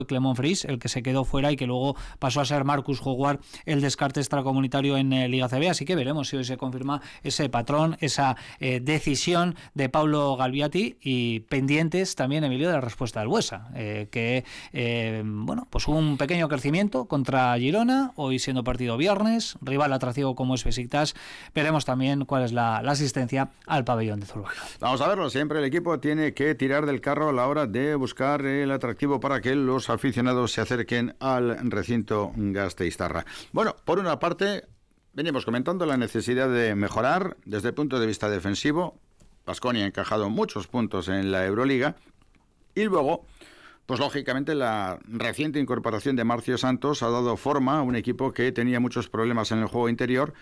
Clement Fries, el que se quedó fuera y que luego pasó a ser Marcus Howard el descarte extracomunitario en Liga CB, así que veremos si hoy se confirma ese patrón, esa decisión de Paulo Galviati, y pendientes también, Emilio, de la respuesta del Buesa, que bueno, pues hubo un pequeño crecimiento contra Girona, hoy siendo partido viernes, rival atractivo como es Besiktas. Veremos también cuál es la asistencia al pabellón de Zurbano. Vamos a verlo, siempre el equipo tiene que tirar del carro a la hora de buscar el atractivo para que los aficionados se acerquen al recinto gasteiztarra. Bueno, por una parte, venimos comentando la necesidad de mejorar desde el punto de vista defensivo. Baskonia ha encajado muchos puntos en la Euroliga. Y luego, pues lógicamente la reciente incorporación de Marcio Santos ha dado forma a un equipo que tenía muchos problemas en el juego interior.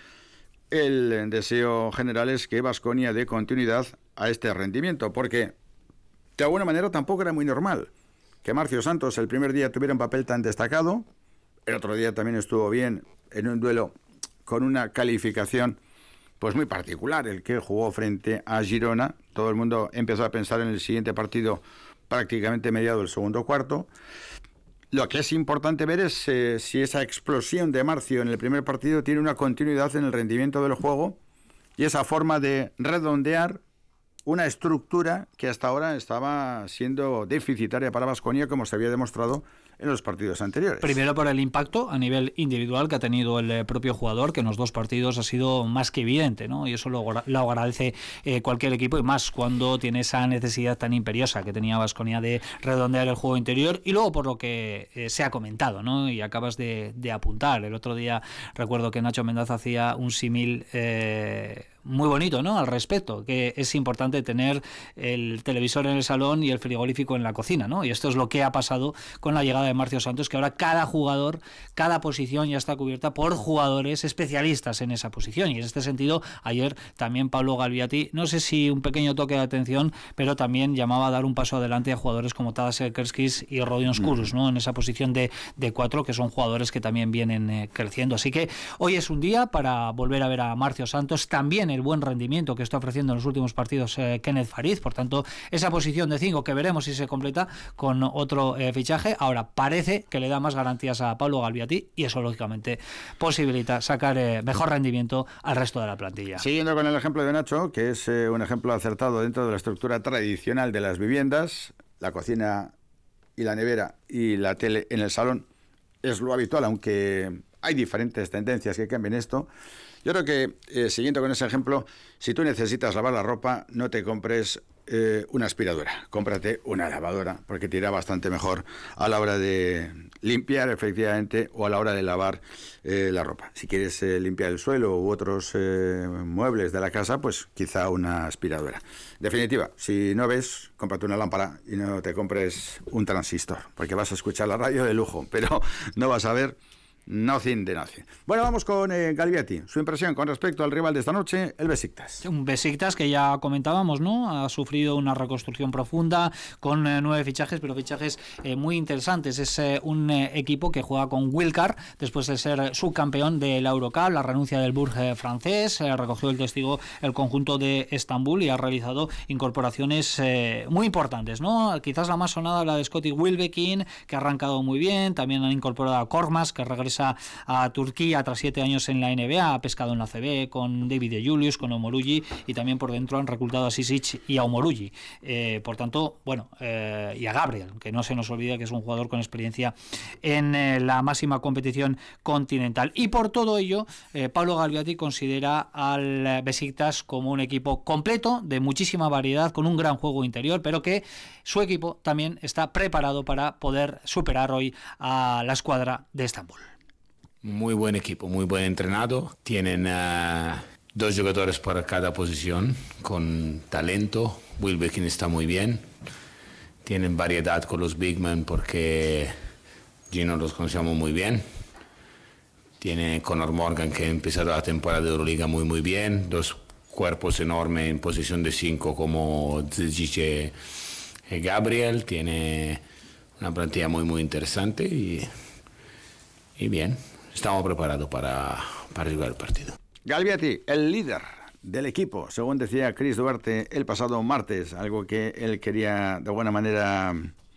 El deseo general es que Baskonia dé continuidad a este rendimiento, porque de alguna manera tampoco era muy normal que Marcio Santos el primer día tuviera un papel tan destacado. El otro día también estuvo bien en un duelo con una calificación pues muy particular, el que jugó frente a Girona. Todo el mundo empezó a pensar en el siguiente partido prácticamente mediado el segundo cuarto. Lo que es importante ver es si esa explosión de Marcio en el primer partido tiene una continuidad en el rendimiento del juego y esa forma de redondear una estructura que hasta ahora estaba siendo deficitaria para Baskonia, como se había demostrado en los partidos anteriores. Primero por el impacto a nivel individual que ha tenido el propio jugador, que en los dos partidos ha sido más que evidente, ¿no? Y eso lo agradece cualquier equipo, y más cuando tiene esa necesidad tan imperiosa que tenía Baskonia de redondear el juego interior. Y luego por lo que se ha comentado, ¿no? Y acabas de apuntar. El otro día recuerdo que Nacho Mendaza hacía un símil muy bonito, ¿no? Al respecto, que es importante tener el televisor en el salón y el frigorífico en la cocina, ¿no? Y esto es lo que ha pasado con la llegada de Marcio Santos, que ahora cada jugador, cada posición ya está cubierta por jugadores especialistas en esa posición. Y en este sentido, ayer también Paulo Galviati, no sé si un pequeño toque de atención, pero también llamaba a dar un paso adelante a jugadores como Tadas Kerskis y Rodion Skurus, ¿no? En esa posición de 4, que son jugadores que también vienen creciendo. Así que hoy es un día para volver a ver a Marcio Santos, también el buen rendimiento que está ofreciendo en los últimos partidos Kenneth Fariz. Por tanto, esa posición de 5 que veremos si se completa con otro fichaje. Ahora, parece que le da más garantías a Paulo Galviati, y eso lógicamente posibilita sacar mejor rendimiento al resto de la plantilla. Siguiendo con el ejemplo de Nacho, que es un ejemplo acertado dentro de la estructura tradicional de las viviendas, la cocina y la nevera y la tele en el salón es lo habitual, aunque hay diferentes tendencias que cambien esto. Yo creo que, siguiendo con ese ejemplo, si tú necesitas lavar la ropa, no te compres una aspiradora, cómprate una lavadora, porque te irá bastante mejor a la hora de limpiar, efectivamente, o a la hora de lavar la ropa. Si quieres limpiar el suelo u otros muebles de la casa, pues quizá una aspiradora. En definitiva, si no ves, cómprate una lámpara y no te compres un transistor, porque vas a escuchar la radio de lujo, pero no vas a ver nothing de nothing. Bueno, vamos con Galviati. Su impresión con respecto al rival de esta noche, el Besiktas. Un Besiktas que ya comentábamos, ¿no? Ha sufrido una reconstrucción profunda con 9 fichajes, pero fichajes muy interesantes. Es un equipo que juega con Wilcar después de ser subcampeón de la Eurocup, la renuncia del Bourg francés, recogió el testigo el conjunto de Estambul y ha realizado incorporaciones muy importantes, ¿no? Quizás la más sonada, la de Scotty Wilbekin, que ha arrancado muy bien. También han incorporado a Korkmaz, que regresa a Turquía tras 7 años en la NBA, ha pescado en la CB con David de Julius, con Omorugi, y también por dentro han reclutado a Sisic y a Omorugi. Por tanto, bueno, y a Gabriel, que no se nos olvida que es un jugador con experiencia en la máxima competición continental. Y por todo ello, Paulo Galviati considera al Besiktas como un equipo completo, de muchísima variedad, con un gran juego interior, pero que su equipo también está preparado para poder superar hoy a la escuadra de Estambul. Muy buen equipo, muy buen entrenado. Tienen 2 jugadores para cada posición, con talento. Wilbekin está muy bien. Tienen variedad con los big men porque Gino los conocemos muy bien. Tiene Conor Morgan, que ha empezado la temporada de Euroliga muy bien. 2 cuerpos enormes en posición de 5 como Zizic y Gabriel. Tiene una plantilla muy interesante y bien. Estamos preparados para jugar el partido. Galviati, el líder del equipo, según decía Chris Duarte el pasado martes, algo que él quería de alguna manera